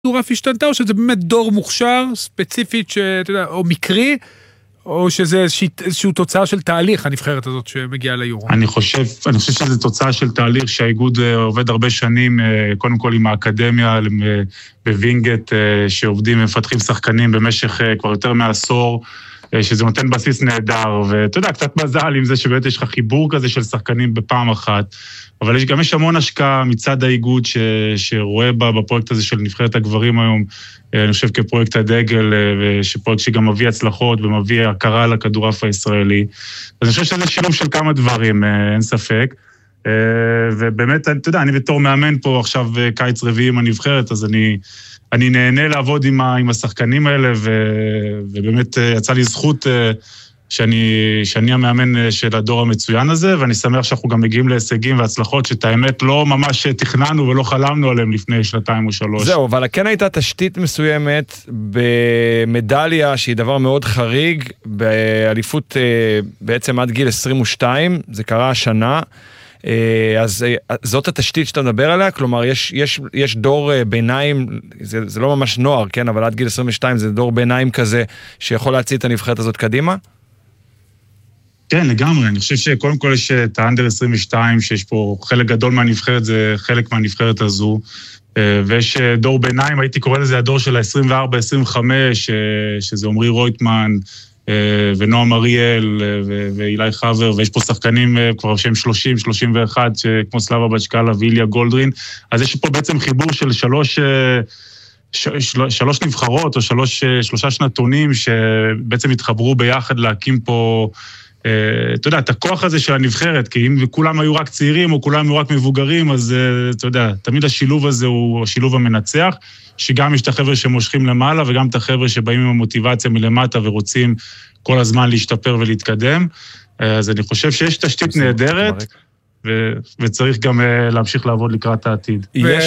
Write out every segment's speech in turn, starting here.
כדורעף השתנתה, או שזה באמת דור מוכשר, ספציפית, שאתה יודע, או מקרי, או שזה איזושהי תוצאה של תהליך, הנבחרת הזאת שמגיעה ליורו? אני חושב שזה תוצאה של תהליך שהאיגוד עובד הרבה שנים, קודם כל עם האקדמיה, בווינגט, שעובדים ומפתחים שחקנים במשך כבר יותר מעשור, שזה נותן בסיס נהדר, ואתה יודע, קצת מזל עם זה שבאמת יש לך חיבור כזה של שחקנים בפעם אחת, אבל יש המון השקעה מצד האיגוד שרואה בפרויקט הזה של נבחרת הגברים היום, אני חושב כפרויקט הדגל, פרויקט שגם מביא הצלחות ומביא הכרה לכדורעף הישראלי. אז אני חושב שזה שילוב של כמה דברים, אין ספק. ובאמת, אתה יודע, אני בתור מאמן פה עכשיו קיץ רביעי עם הנבחרת, אז אני נהנה לעבוד עם השחקנים האלה, ובאמת יצא לי זכות שאני המאמן של הדור המצוין הזה, ואני שמח שאנחנו גם מגיעים להישגים והצלחות, שאת האמת לא ממש תכננו ולא חלמנו עליהם לפני 2 או 3. זהו, אבל כן הייתה תשתית מסוימת במדליה, שהיא דבר מאוד חריג, באליפות בעצם עד גיל 22, זה קרה השנה, אז זאת התשתית שאתה מדבר עליה, כלומר יש דור ביניים, זה לא ממש נוער, כן, אבל עד גיל 22 זה דור ביניים כזה, שיכול להציע את הנבחרת הזאת קדימה? כן, לגמרי. אני חושב שקודם כל יש את האנדר 22, שיש פה חלק גדול מהנבחרת, זה חלק מהנבחרת הזו, ויש דור ביניים, הייתי קורא לזה הדור של ה-24-25, שזה עמרי רויטמן, ונועם אריאל, ואילי חבר, ויש פה שחקנים כבר שהם 30, 31, כמו סלאבה בצ'קאלה ואיליה גולדרין, אז יש פה בעצם חיבור של 3 נבחרות, או 3 שנתונים, שבעצם התחברו ביחד להקים פה, אתה יודע, את הכוח הזה של הנבחרת, כי אם כולם היו רק צעירים, או כולם היו רק מבוגרים, אז אתה יודע, תמיד השילוב הזה הוא השילוב המנצח, שגם יש את החבר'ה שמושכים למעלה, וגם את החבר'ה שבאים עם המוטיבציה מלמטה, ורוצים כל הזמן להשתפר ולהתקדם. אז אני חושב שיש תשתית נהדרת, וצריך גם להמשיך לעבוד לקראת העתיד.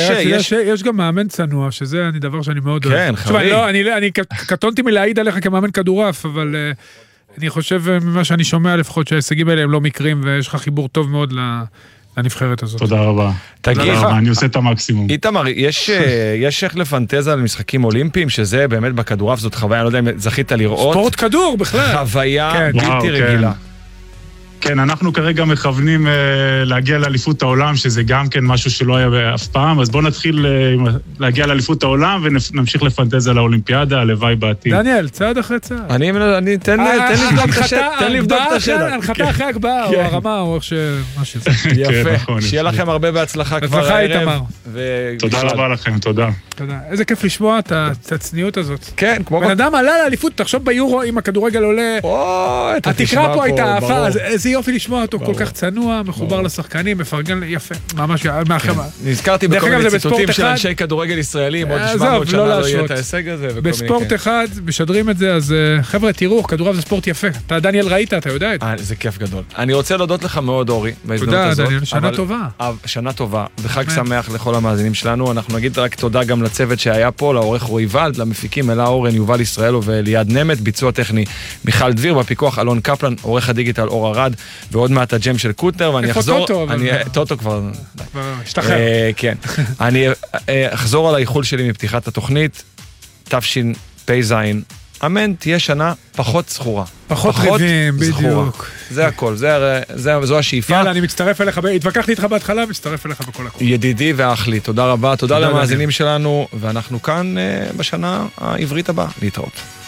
יש גם מאמן צנוע, שזה דבר שאני מאוד אוהב. כן, חריג. אני קטונתי מלהעיד עליך כמאמן כדורעף, אבל אני חושב ממה שאני שומע לפחות שההישגים האלה הם לא מקרים, ויש לך חיבור טוב מאוד לנבחרת הזאת. תודה רבה. תגיד, אני עושה את המקסימום. איתמר, יש איך לפנטז על משחקים אולימפיים, שזה באמת בכדורעף, זאת חוויה, אני לא יודע אם זכית לראות. ספורט כדור בכלל. חוויה בלתי רגילה. כן, אנחנו כרגע מכוונים להגיע לאליפות העולם, שזה גם כן משהו שלא היה אף פעם, אז בואו נתחיל להגיע לאליפות העולם, ונמשיך לפנטז על האולימפיאדה, הלוואי בעתיד. דניאל, צעד אחרי צעד. תן לבדוק את השאלה. הנחתה אחרי הגבהה, או הרמה, או איך משהו. יפה, שיהיה לכם הרבה בהצלחה כבר הערב. תודה רבה לכם, תודה. איזה כיף לשמוע את הצניעות הזאת. כן, כמו... בן אדם עלה לאליפות, תחשוב ביורו, אם הכדורגל עולה, התקרה פה הייתה עפה, אז איזה יופי לשמוע אותו, כל כך צנוע, מחובר לשחקנים, מפרגן, יפה, ממש מהחברה. נזכרתי בכל מיני ציטוטים של אנשי כדורגל ישראלים, עוד 700 שנה לא יהיה את ההישג הזה. בספורט אחד, משדרים את זה, אז חבר'ה, תראו, כדורעף זה ספורט יפה. אתה, דניאל, ראית, אתה יודע את זה. זה כיף גדול. אני רוצה להודות לך מאוד, אורי, תודה, דניאל, שנה טובה. שנה טובה, וחג שמח לכל המאזינים שלנו. אנחנו נגיד רק תודה גם לצוות שהיה פה, לעורך רועי ולד, למפיקים אלה אורן, יובל ישראלו וליעד נמת, ביצוע טכני מיכל דביר, בפיקוח אלון קפלן, עורך הדיגיטל אור ארד, ועוד מעט הג'ם של קוטנר, ואני אחזור... טוטו כבר... השתחרר. כן. אני אחזור על האיחול שלי מפתיחת התוכנית, תשפ"ז, אמן, תהיה שנה פחות זכורה. פחות ריבים, בדיוק. זה הכל, זו השאיפה. יאללה, אני מצטרף אליך, התווכחתי איתך בהתחלה, מצטרף אליך בכל הכול. ידידי ואחלי, תודה רבה, תודה למאזינים שלנו, ואנחנו כאן בשנה העברית הבאה, להתראות.